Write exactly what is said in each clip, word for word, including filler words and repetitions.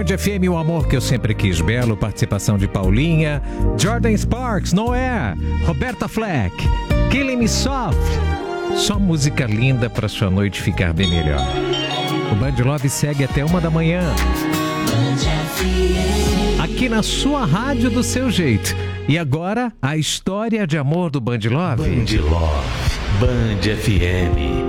Band F M, o amor que eu sempre quis, Belo, participação de Paulinha, Jordan Sparks, Noé, Roberta Fleck, Killing Me Soft. Só música linda para sua noite ficar bem melhor. O Band Love segue até uma da manhã. Aqui na sua rádio do seu jeito. E agora, a história de amor do Band Love. Band Love, Band F M.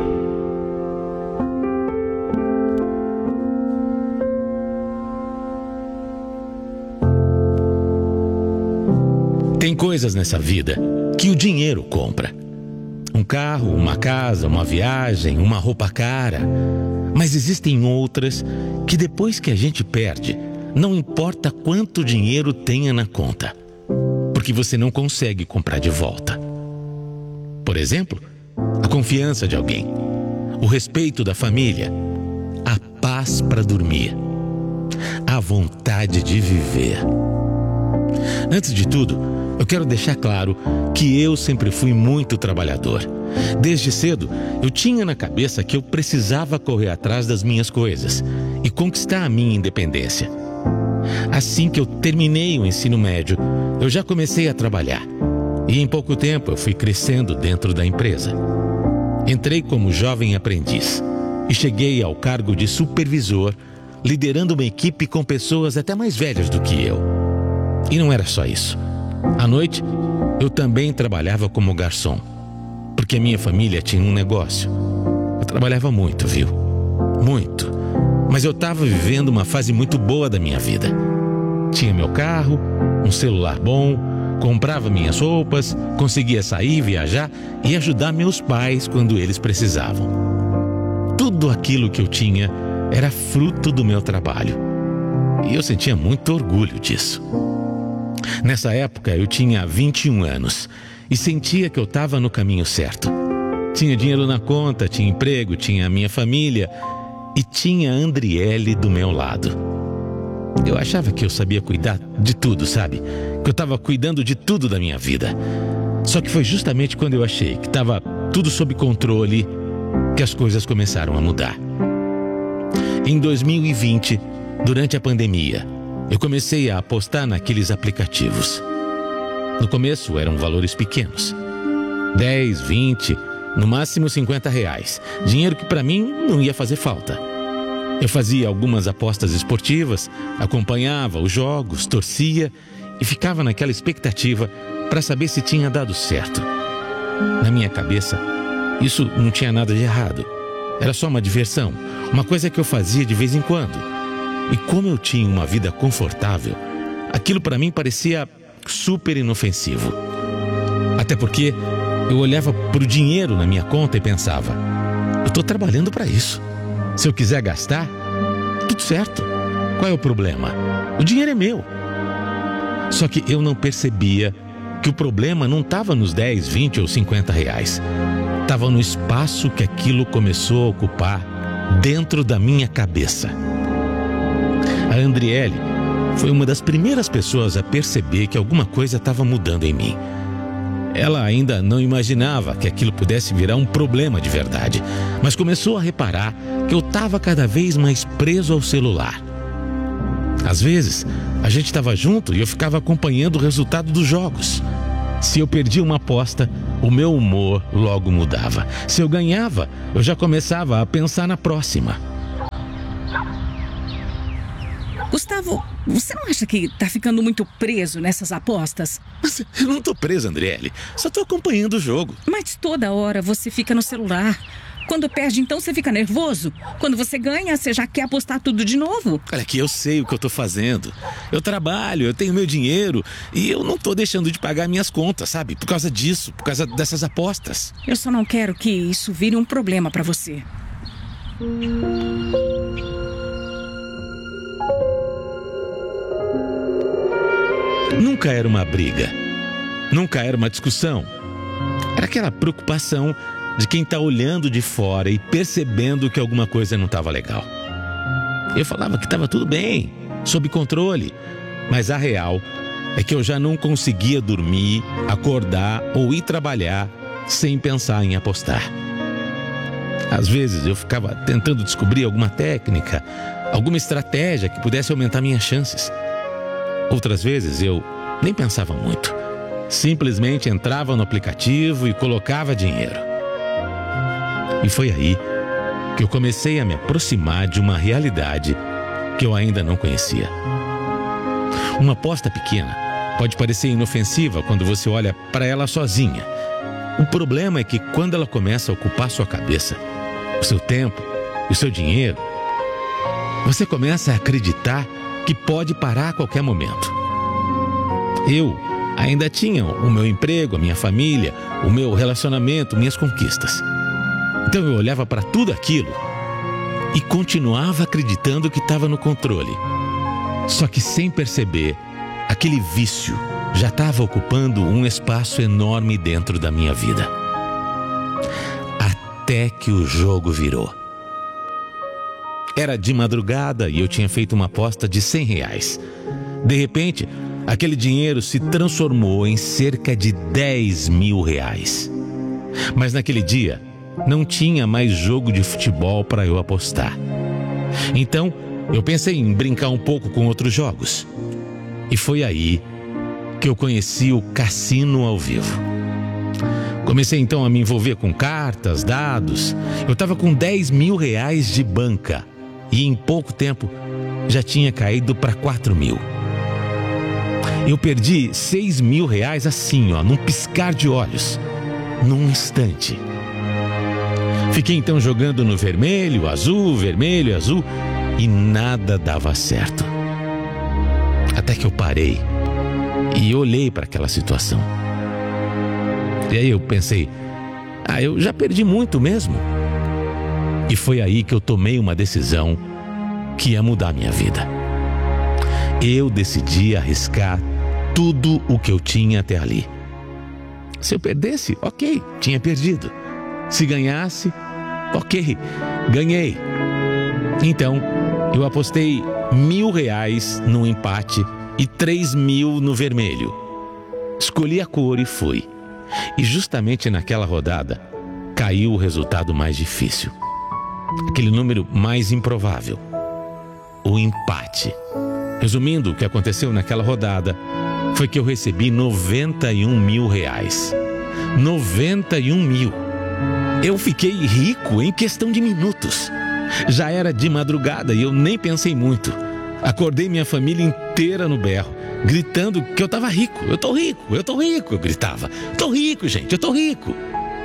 Tem coisas nessa vida que o dinheiro compra. Um carro, uma casa, uma viagem, uma roupa cara. Mas existem outras que depois que a gente perde, não importa quanto dinheiro tenha na conta, porque você não consegue comprar de volta. Por exemplo, a confiança de alguém, o respeito da família, a paz para dormir, a vontade de viver. Antes de tudo, eu quero deixar claro que eu sempre fui muito trabalhador. Desde cedo, eu tinha na cabeça que eu precisava correr atrás das minhas coisas e conquistar a minha independência. Assim que eu terminei o ensino médio, eu já comecei a trabalhar. E em pouco tempo eu fui crescendo dentro da empresa. Entrei como jovem aprendiz e cheguei ao cargo de supervisor, liderando uma equipe com pessoas até mais velhas do que eu. E não era só isso. À noite, eu também trabalhava como garçom, porque a minha família tinha um negócio. Eu trabalhava muito, viu? Muito. Mas eu estava vivendo uma fase muito boa da minha vida. Tinha meu carro, um celular bom, comprava minhas roupas, conseguia sair, viajar e ajudar meus pais quando eles precisavam. Tudo aquilo que eu tinha era fruto do meu trabalho. E eu sentia muito orgulho disso. Nessa época eu tinha vinte e um anos e sentia que eu estava no caminho certo. Tinha dinheiro na conta, tinha emprego, tinha a minha família e tinha a Andriele do meu lado. Eu achava que eu sabia cuidar de tudo, sabe? Que eu estava cuidando de tudo da minha vida. Só que foi justamente quando eu achei que estava tudo sob controle que as coisas começaram a mudar. Em dois mil e vinte, durante a pandemia, eu comecei a apostar naqueles aplicativos. No começo eram valores pequenos. dez, vinte, no máximo cinquenta reais. Dinheiro que para mim não ia fazer falta. Eu fazia algumas apostas esportivas, acompanhava os jogos, torcia e ficava naquela expectativa para saber se tinha dado certo. Na minha cabeça, isso não tinha nada de errado. Era só uma diversão, uma coisa que eu fazia de vez em quando. E como eu tinha uma vida confortável, aquilo para mim parecia super inofensivo. Até porque eu olhava para o dinheiro na minha conta e pensava, eu estou trabalhando para isso. Se eu quiser gastar, tudo certo. Qual é o problema? O dinheiro é meu. Só que eu não percebia que o problema não estava nos dez, vinte ou cinquenta reais. Estava no espaço que aquilo começou a ocupar dentro da minha cabeça. A Andriele foi uma das primeiras pessoas a perceber que alguma coisa estava mudando em mim. Ela ainda não imaginava que aquilo pudesse virar um problema de verdade, mas começou a reparar que eu estava cada vez mais preso ao celular. Às vezes, a gente estava junto e eu ficava acompanhando o resultado dos jogos. Se eu perdia uma aposta, o meu humor logo mudava. Se eu ganhava, eu já começava a pensar na próxima. Gustavo, você não acha que tá ficando muito preso nessas apostas? Mas eu não tô preso, Andriele. Só tô acompanhando o jogo. Mas toda hora você fica no celular. Quando perde, então, você fica nervoso. Quando você ganha, você já quer apostar tudo de novo. Olha aqui, eu sei o que eu tô fazendo. Eu trabalho, eu tenho meu dinheiro e eu não tô deixando de pagar minhas contas, sabe? Por causa disso, por causa dessas apostas. Eu só não quero que isso vire um problema pra você. Nunca era uma briga, nunca era uma discussão. Era aquela preocupação de quem está olhando de fora e percebendo que alguma coisa não estava legal. Eu falava que estava tudo bem, sob controle, mas a real é que eu já não conseguia dormir, acordar ou ir trabalhar sem pensar em apostar. Às vezes eu ficava tentando descobrir alguma técnica, alguma estratégia que pudesse aumentar minhas chances. Outras vezes eu nem pensava muito. Simplesmente entrava no aplicativo e colocava dinheiro. E foi aí que eu comecei a me aproximar de uma realidade que eu ainda não conhecia. Uma aposta pequena pode parecer inofensiva quando você olha para ela sozinha. O problema é que quando ela começa a ocupar sua cabeça, o seu tempo e o seu dinheiro, você começa a acreditar que pode parar a qualquer momento. Eu ainda tinha o meu emprego, a minha família, o meu relacionamento, minhas conquistas. Então eu olhava para tudo aquilo e continuava acreditando que estava no controle. Só que sem perceber, aquele vício já estava ocupando um espaço enorme dentro da minha vida. Até que o jogo virou. Era de madrugada e eu tinha feito uma aposta de cem reais. De repente, aquele dinheiro se transformou em cerca de dez mil reais. Mas naquele dia, não tinha mais jogo de futebol para eu apostar. Então, eu pensei em brincar um pouco com outros jogos. E foi aí que eu conheci o cassino ao vivo. Comecei então a me envolver com cartas, dados. Eu estava com dez mil reais de banca. E em pouco tempo, já tinha caído para quatro mil. Eu perdi seis mil reais assim, ó, num piscar de olhos. Num instante. Fiquei então jogando no vermelho, azul, vermelho, azul. E nada dava certo. Até que eu parei e olhei para aquela situação. E aí eu pensei, ah, eu já perdi muito mesmo. E foi aí que eu tomei uma decisão que ia mudar minha vida. Eu decidi arriscar tudo o que eu tinha até ali. Se eu perdesse, ok, tinha perdido. Se ganhasse, ok, ganhei. Então, eu apostei mil reais no empate e três mil no vermelho. Escolhi a cor e fui. E justamente naquela rodada, caiu o resultado mais difícil. Aquele número mais improvável. O empate. Resumindo, o que aconteceu naquela rodada foi que eu recebi noventa e um mil reais. noventa e um mil. Eu fiquei rico em questão de minutos. Já era de madrugada e eu nem pensei muito. Acordei minha família inteira no berro, gritando que eu estava rico. Eu tô rico, eu tô rico, eu gritava. Tô rico, gente, eu tô rico.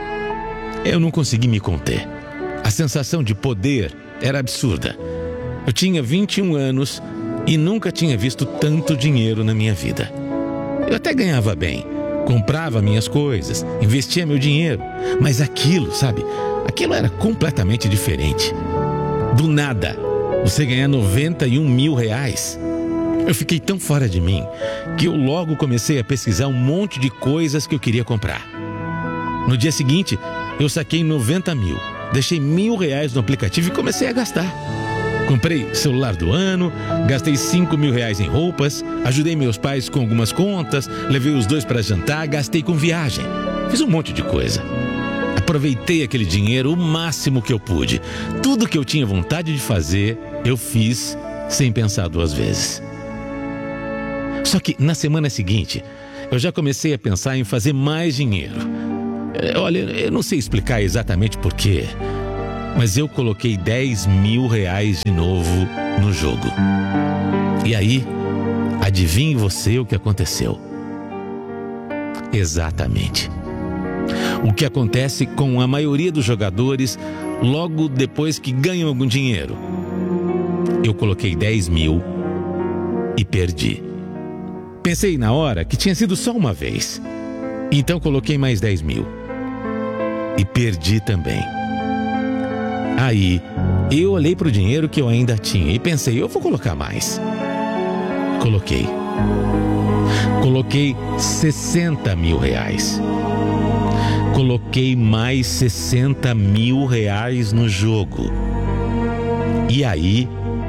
Eu não consegui me conter. A sensação de poder era absurda. Eu tinha vinte e um anos e nunca tinha visto tanto dinheiro na minha vida. Eu até ganhava bem, comprava minhas coisas, investia meu dinheiro. Mas aquilo, sabe, aquilo era completamente diferente. Do nada, você ganhar noventa e um mil reais. Eu fiquei tão fora de mim que eu logo comecei a pesquisar um monte de coisas que eu queria comprar. No dia seguinte, eu saquei noventa mil, deixei mil reais no aplicativo e comecei a gastar. Comprei celular do ano, gastei cinco mil reais em roupas, ajudei meus pais com algumas contas, levei os dois para jantar, gastei com viagem. Fiz um monte de coisa. Aproveitei aquele dinheiro o máximo que eu pude. Tudo que eu tinha vontade de fazer, eu fiz sem pensar duas vezes. Só que na semana seguinte, eu já comecei a pensar em fazer mais dinheiro. Olha, eu não sei explicar exatamente porquê, mas eu coloquei dez mil reais de novo no jogo. E aí, adivinhe você o que aconteceu? Exatamente. O que acontece com a maioria dos jogadores logo depois que ganham algum dinheiro. Eu coloquei dez mil e perdi. Pensei na hora que tinha sido só uma vez. Então coloquei mais dez mil. E perdi também. Aí, eu olhei para o dinheiro que eu ainda tinha e pensei, eu vou colocar mais. Coloquei. Coloquei sessenta mil reais. Coloquei mais sessenta mil reais no jogo. E aí,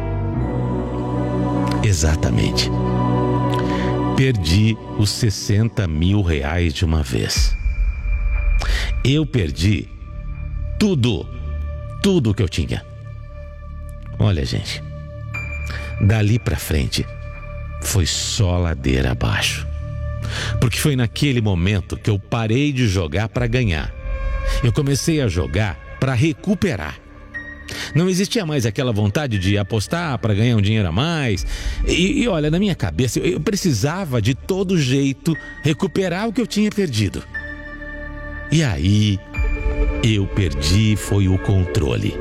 exatamente, perdi os sessenta mil reais de uma vez. Eu perdi tudo, tudo que eu tinha. Olha, gente, Dali pra frente, foi só ladeira abaixo. Porque foi naquele momento que eu parei de jogar para ganhar. Eu comecei a jogar para recuperar. Não existia mais aquela vontade de apostar para ganhar um dinheiro a mais. E, e olha, na minha cabeça, eu, eu precisava de todo jeito recuperar o que eu tinha perdido. E aí, eu perdi foi o controle.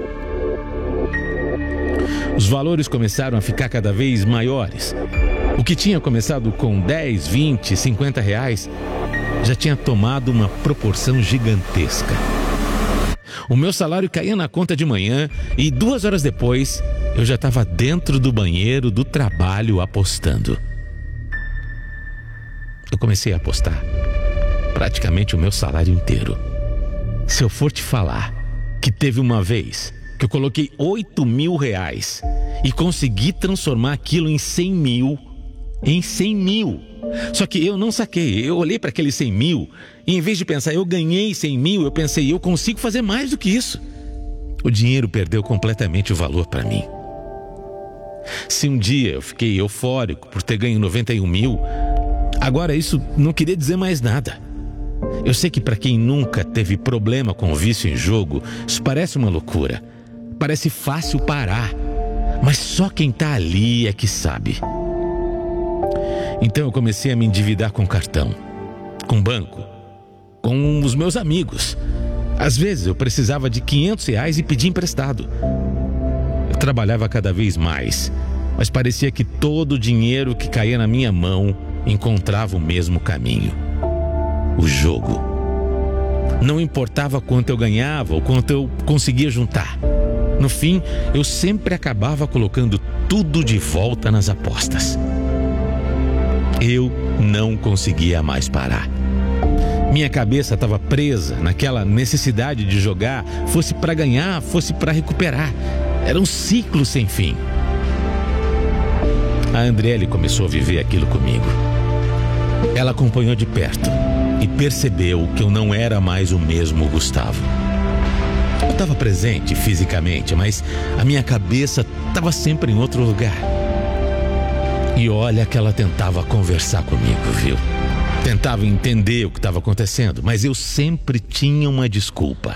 Os valores começaram a ficar cada vez maiores. O que tinha começado com dez, vinte, cinquenta reais já tinha tomado uma proporção gigantesca. O meu salário caía na conta de manhã e duas horas depois eu já estava dentro do banheiro do trabalho apostando. Eu comecei a apostar praticamente o meu salário inteiro. Se eu for te falar que teve uma vez que eu coloquei oito mil reais e consegui transformar aquilo em cem mil, em cem mil. Só que eu não saquei, eu olhei para aqueles cem mil e em vez de pensar eu ganhei cem mil, eu pensei eu consigo fazer mais do que isso. O dinheiro perdeu completamente o valor para mim. Se um dia eu fiquei eufórico por ter ganho noventa e um mil, agora isso não queria dizer mais nada. Eu sei que para quem nunca teve problema com o vício em jogo, isso parece uma loucura. Parece fácil parar, mas só quem tá ali é que sabe. Então eu comecei a me endividar com cartão, com banco, com os meus amigos. Às vezes eu precisava de quinhentos reais e pedia emprestado. Eu trabalhava cada vez mais, mas parecia que todo o dinheiro que caía na minha mão encontrava o mesmo caminho: o jogo. Não importava quanto eu ganhava ou quanto eu conseguia juntar. No fim, eu sempre acabava colocando tudo de volta nas apostas. Eu não conseguia mais parar. Minha cabeça estava presa naquela necessidade de jogar, fosse para ganhar, fosse para recuperar. Era um ciclo sem fim. A Andriele começou a viver aquilo comigo. Ela acompanhou de perto e percebeu que eu não era mais o mesmo Gustavo. Eu estava presente fisicamente, mas a minha cabeça estava sempre em outro lugar. E olha que ela tentava conversar comigo, viu? Tentava entender o que estava acontecendo, mas eu sempre tinha uma desculpa.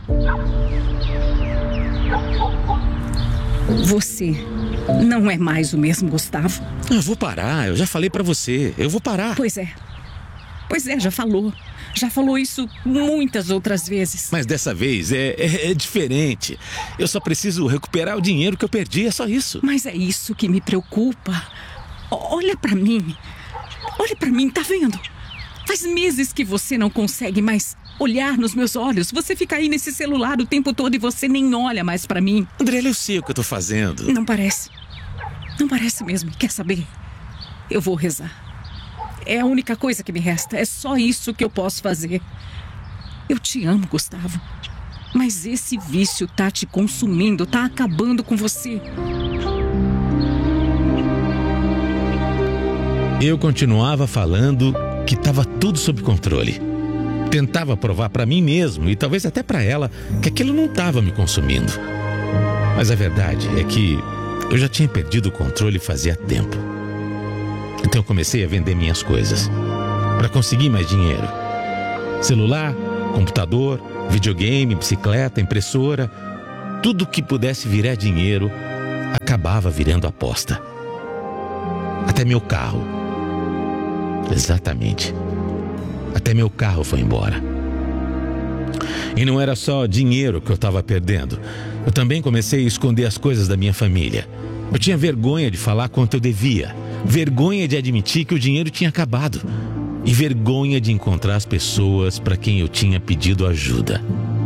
Você não é mais o mesmo Gustavo? Eu vou parar, eu já falei pra você, eu vou parar. Pois é, pois é, já falou. Já falou isso muitas outras vezes. Mas dessa vez é, é, é diferente. Eu só preciso recuperar o dinheiro que eu perdi, é só isso. Mas é isso que me preocupa. Olha pra mim. Olha pra mim, tá vendo? Faz meses que você não consegue mais olhar nos meus olhos. Você fica aí nesse celular o tempo todo e você nem olha mais pra mim. Andriele, eu sei o que eu tô fazendo. Não parece. Não parece mesmo. Quer saber? Eu vou rezar. É a única coisa que me resta. É só isso que eu posso fazer. Eu te amo, Gustavo. Mas esse vício tá te consumindo, tá acabando com você. Eu continuava falando que estava tudo sob controle. Tentava provar para mim mesmo e talvez até para ela que aquilo não estava me consumindo. Mas a verdade é que eu já tinha perdido o controle fazia tempo. Então eu comecei a vender minhas coisas para conseguir mais dinheiro. Celular, computador, videogame, bicicleta, impressora. Tudo que pudesse virar dinheiro acabava virando aposta. Até meu carro. Exatamente. Até meu carro foi embora. E não era só dinheiro que eu estava perdendo. Eu também comecei a esconder as coisas da minha família. Eu tinha vergonha de falar quanto eu devia. Vergonha de admitir que o dinheiro tinha acabado. E vergonha de encontrar as pessoas para quem eu tinha pedido ajuda.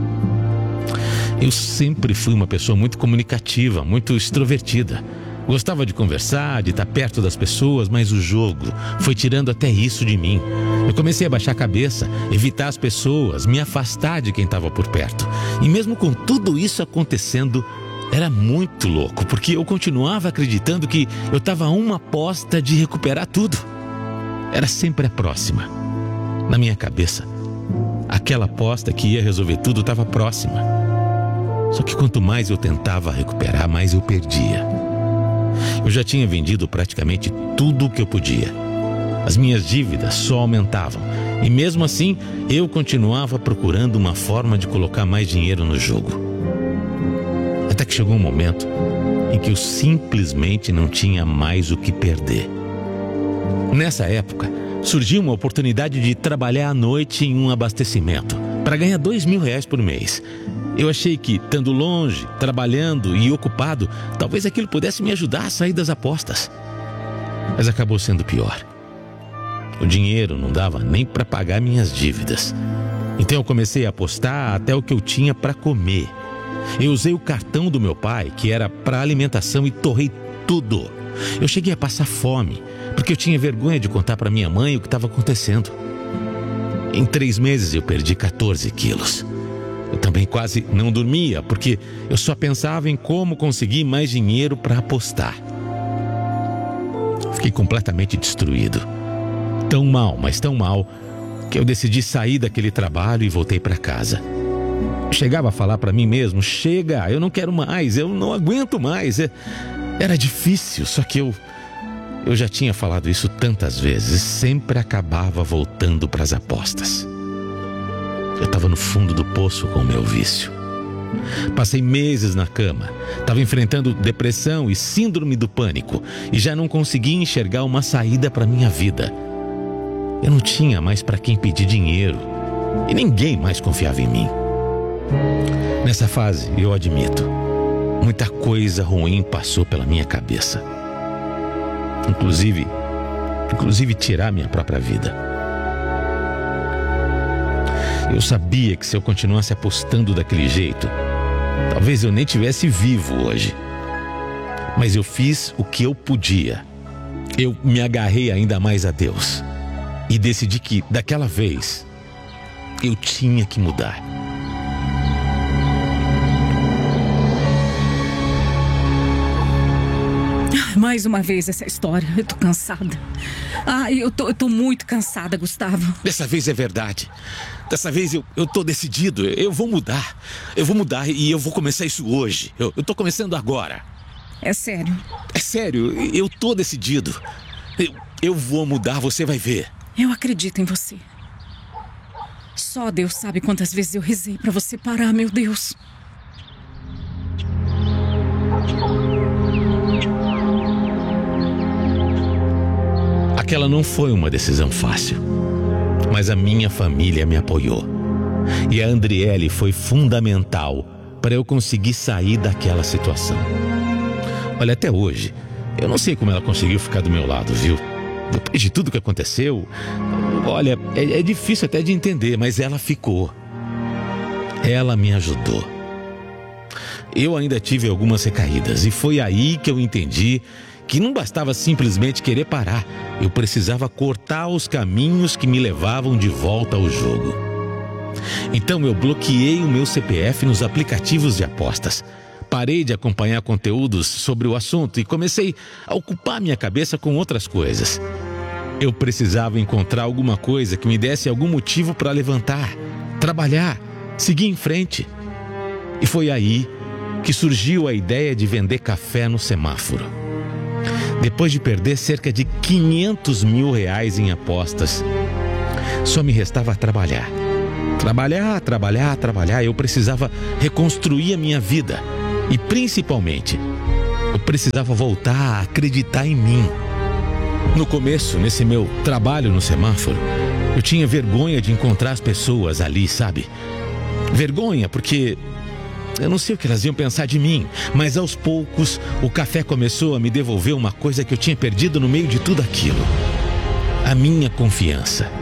Eu sempre fui uma pessoa muito comunicativa, muito extrovertida. Gostava de conversar, de estar perto das pessoas, mas o jogo foi tirando até isso de mim. Eu comecei a baixar a cabeça, evitar as pessoas, me afastar de quem estava por perto. E mesmo com tudo isso acontecendo, era muito louco, porque eu continuava acreditando que eu estava a uma aposta de recuperar tudo. Era sempre a próxima. Na minha cabeça, aquela aposta que ia resolver tudo estava próxima. Só que quanto mais eu tentava recuperar, mais eu perdia. Eu já tinha vendido praticamente tudo o que eu podia. As minhas dívidas só aumentavam. E mesmo assim, eu continuava procurando uma forma de colocar mais dinheiro no jogo. Até que chegou um momento em que eu simplesmente não tinha mais o que perder. Nessa época, surgiu uma oportunidade de trabalhar à noite em um abastecimento para ganhar dois mil reais por mês. Eu achei que, estando longe, trabalhando e ocupado, talvez aquilo pudesse me ajudar a sair das apostas. Mas acabou sendo pior. O dinheiro não dava nem para pagar minhas dívidas. Então eu comecei a apostar até o que eu tinha para comer. Eu usei o cartão do meu pai, que era para alimentação, e torrei tudo. Eu cheguei a passar fome, porque eu tinha vergonha de contar para minha mãe o que estava acontecendo. Em três meses eu perdi quatorze quilos. Eu também quase não dormia, porque eu só pensava em como conseguir mais dinheiro para apostar. Fiquei completamente destruído. Tão mal, mas tão mal, que eu decidi sair daquele trabalho e voltei para casa. Chegava a falar para mim mesmo: chega, eu não quero mais, eu não aguento mais. Era difícil, só que eu, eu já tinha falado isso tantas vezes, e sempre acabava voltando para as apostas. Eu estava no fundo do poço com o meu vício. Passei meses na cama, estava enfrentando depressão e síndrome do pânico, e já não conseguia enxergar uma saída para minha vida. Eu não tinha mais para quem pedir dinheiro, e ninguém mais confiava em mim. Nessa fase, eu admito, muita coisa ruim passou pela minha cabeça. Inclusive, inclusive tirar minha própria vida. Eu sabia que se eu continuasse apostando daquele jeito, talvez eu nem tivesse vivo hoje. Mas eu fiz o que eu podia. Eu me agarrei ainda mais a Deus. E decidi que, daquela vez, eu tinha que mudar. Mais uma vez essa história. Eu tô cansada. Ah, eu tô, eu tô muito cansada, Gustavo. Dessa vez é verdade. Dessa vez eu, eu tô decidido. Eu vou mudar. Eu vou mudar e eu vou começar isso hoje. Eu, eu tô começando agora. É sério? É sério, eu tô decidido. Eu, eu vou mudar, você vai ver. Eu acredito em você. Só Deus sabe quantas vezes eu rezei pra você parar, meu Deus. Aquela não foi uma decisão fácil, mas a minha família me apoiou. E a Andriele foi fundamental para eu conseguir sair daquela situação. Olha, até hoje, eu não sei como ela conseguiu ficar do meu lado, viu? Depois de tudo que aconteceu, olha, é, é difícil até de entender, mas ela ficou. Ela me ajudou. Eu ainda tive algumas recaídas e foi aí que eu entendi que não bastava simplesmente querer parar. Eu precisava cortar os caminhos que me levavam de volta ao jogo. Então eu bloqueei o meu C P F nos aplicativos de apostas. Parei de acompanhar conteúdos sobre o assunto e comecei a ocupar minha cabeça com outras coisas. Eu precisava encontrar alguma coisa que me desse algum motivo para levantar, trabalhar, seguir em frente. E foi aí que surgiu a ideia de vender café no semáforo. Depois de perder cerca de quinhentos mil reais em apostas, só me restava trabalhar. Trabalhar, trabalhar, trabalhar. Eu precisava reconstruir a minha vida. E principalmente, eu precisava voltar a acreditar em mim. No começo, nesse meu trabalho no semáforo, eu tinha vergonha de encontrar as pessoas ali, sabe? Vergonha porque eu não sei o que elas iam pensar de mim, mas aos poucos o café começou a me devolver uma coisa que eu tinha perdido no meio de tudo aquilo: a minha confiança.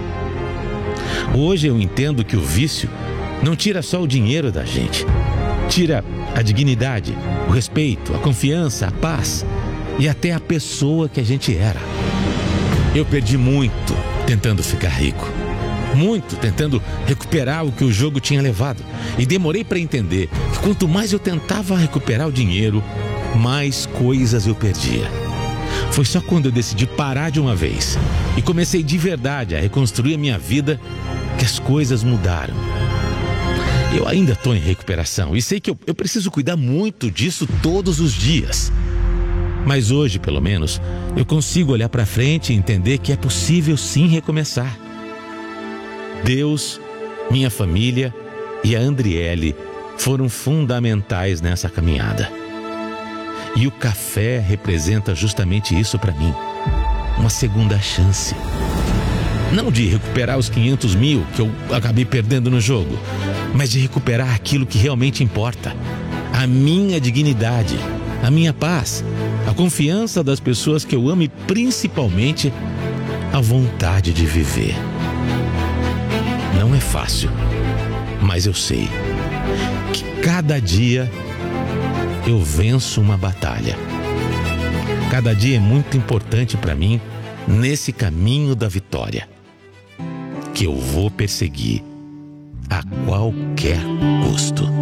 Hoje eu entendo que o vício não tira só o dinheiro da gente, tira a dignidade, o respeito, a confiança, a paz e até a pessoa que a gente era. Eu perdi muito tentando ficar rico, muito tentando recuperar o que o jogo tinha levado, e demorei para entender que quanto mais eu tentava recuperar o dinheiro, mais coisas eu perdia. Foi só quando eu decidi parar de uma vez e comecei de verdade a reconstruir a minha vida que as coisas mudaram. Eu ainda estou em recuperação e sei que eu, eu preciso cuidar muito disso todos os dias. Mas hoje, pelo menos, eu consigo olhar para frente e entender que é possível sim recomeçar. Deus, minha família e a Andriele foram fundamentais nessa caminhada. E o café representa justamente isso para mim. Uma segunda chance. Não de recuperar os quinhentos mil que eu acabei perdendo no jogo, mas de recuperar aquilo que realmente importa. A minha dignidade, a minha paz, a confiança das pessoas que eu amo e principalmente a vontade de viver. Não é fácil, mas eu sei que cada dia eu venço uma batalha. Cada dia é muito importante para mim nesse caminho da vitória, que eu vou perseguir a qualquer custo.